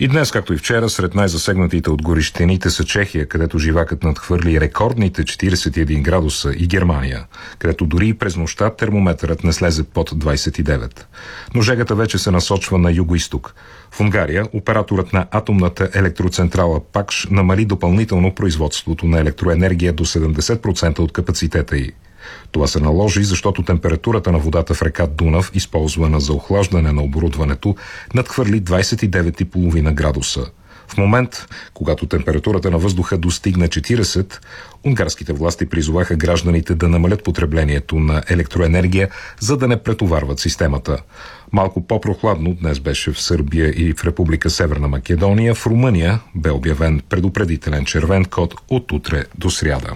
И днес, както и вчера, сред най-засегнатите от горещините са Чехия, където живакът надхвърли рекордните 41 градуса, и Германия, където дори и през нощта термометърът не слезе под 29. Но жегата вече се насочва на юго-исток. В Унгария операторът на атомната електроцентрала ПАКШ намали допълнително производството на електроенергия до 70% от капацитета й. Това се наложи, защото температурата на водата в река Дунав, използвана за охлаждане на оборудването, надхвърли 29,5 градуса. В момент, когато температурата на въздуха достигна 40, унгарските власти призоваха гражданите да намалят потреблението на електроенергия, за да не претоварват системата. Малко по-прохладно днес беше в Сърбия и в Република Северна Македония. В Румъния бе обявен предупредителен червен код от утре до сряда.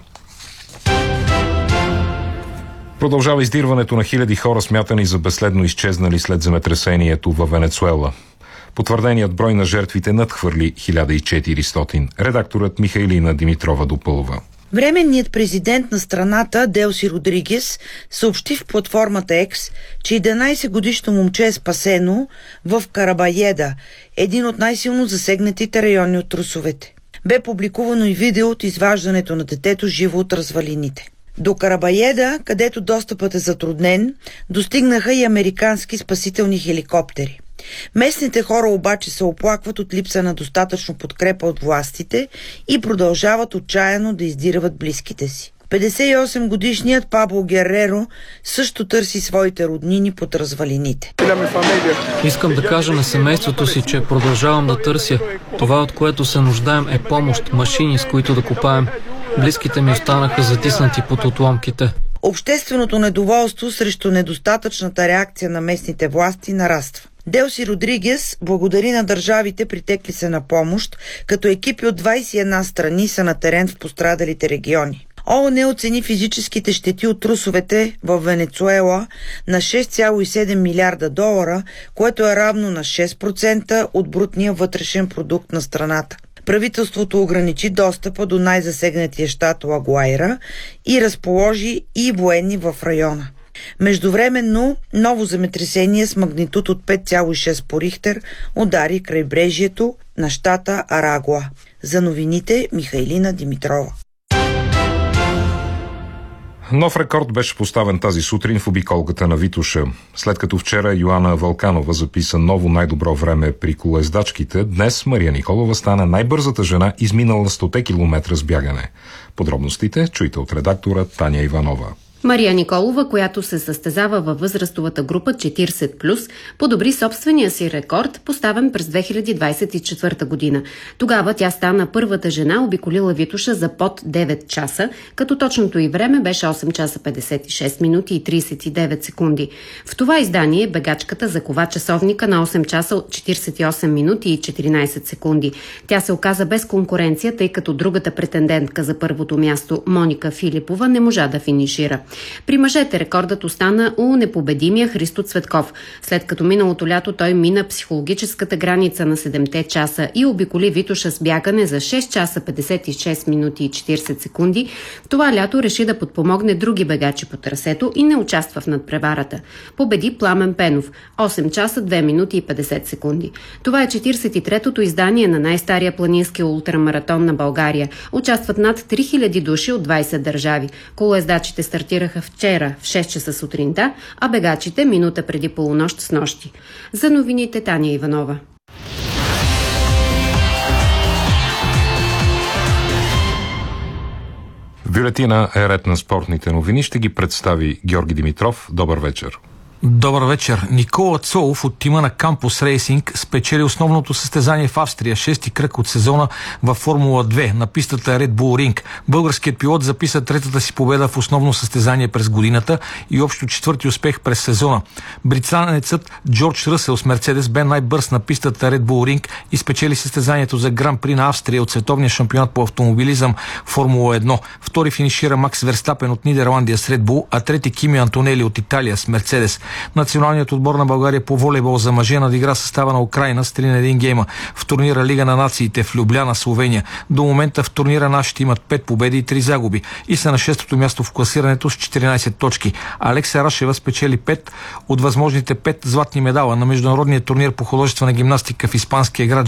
Продължава издирването на хиляди хора, смятани за безследно изчезнали след земетресението във Венецуела. Потвърденият брой на жертвите надхвърли 1400. Редакторът Михайлина Димитрова допълва. Временният президент на страната Делси Родригес съобщи в платформата X, че 11-годишно момче е спасено в Карабаеда, един от най-силно засегнатите райони от трусовете. Бе публикувано и видео от изваждането на детето живо от развалините. До Карабаеда, където достъпът е затруднен, достигнаха и американски спасителни хеликоптери. Местните хора обаче се оплакват от липса на достатъчно подкрепа от властите и продължават отчаяно да издирват близките си. 58-годишният Пабло Гереро също търси своите роднини под развалините. Искам да кажа на семейството си, че продължавам да търся. Това, от което се нуждаем, е помощ, машини, с които да копаем. Близките ми останаха затиснати под отломките. Общественото недоволство срещу недостатъчната реакция на местните власти нараства. Делси Родригес благодари на държавите, притекли се на помощ, като екипи от 21 страни са на терен в пострадалите региони. ООН оцени физическите щети от трусовете в Венецуела на 6,7 милиарда долара, което е равно на 6% от брутния вътрешен продукт на страната. Правителството ограничи достъпа до най-засегнатия щат Ла-Гуайра и разположи и военни в района. Междувременно, ново земетресение с магнитуд от 5,6 по Рихтер удари крайбрежието на щата Арагуа. За новините Михайлина Димитрова. Нов рекорд беше поставен тази сутрин в обиколката на Витоша. След като вчера Йоана Вълканова записа ново най-добро време при колоездачките, днес Мария Николова стана най-бързата жена, изминала 100 км с бягане. Подробностите чуйте от редактора Таня Иванова. Мария Николова, която се състезава във възрастовата група 40+, подобри собствения си рекорд, поставен през 2024 година. Тогава тя стана първата жена, обиколила Витоша за под 9 часа, като точното й време беше 8 часа 56 минути и 39 секунди. В това издание бегачката закова часовника на 8 часа 48 минути и 14 секунди. Тя се оказа без конкуренция, тъй като другата претендентка за първото място, Моника Филипова, не можа да финишира. При мъжете рекордът остана у непобедимия Христо Цветков. След като миналото лято той мина психологическата граница на 7 часа и обиколи Витоша с бягане за 6 часа 56 минути и 40 секунди, това лято реши да подпомогне други бегачи по трасето и не участва в надпреварата. Победи Пламен Пенов – 8 часа 2 минути и 50 секунди. Това е 43-тото издание на най-стария планински ултрамаратон на България. Участват над 3000 души от 20 държави. Колоездачите стартираха вчера в 6 часа сутринта, а бегачите минута преди полунощ с нощи. За новините Таня Иванова. В бюлетина е ред на спортните новини. Ще ги представи Георги Димитров. Добър вечер. Добър вечер. Никола Цолов от тима на Кампус Рейсинг спечели основното състезание в Австрия, 6-ти кръг от сезона във Формула 2 на пистата Red Bull Ring. Българският пилот записа третата си победа в основно състезание през годината и общо 4-ти успех през сезона. Британецът Джордж Ръсел с Мерцедес бе най-бърз на пистата Red Bull Ring и спечели състезанието за Гран При на Австрия от световния шампионат по автомобилизъм Формула 1. Втори финишира Макс Верстапен от Нидерландия с Red Bull, а трети Кими Антонели от Италия с Мерцедес. Националният отбор на България по волейбол за мъже надигра състава на Украйна с 3-1 гейма в турнира Лига на нациите в Любляна, Словения. До момента в турнира нашите имат 5 победи и 3 загуби и са на 6-то място в класирането с 14 точки. Алекса Рашева спечели 5 от възможните 5 златни медала на международния турнир по художествена гимнастика в испанския град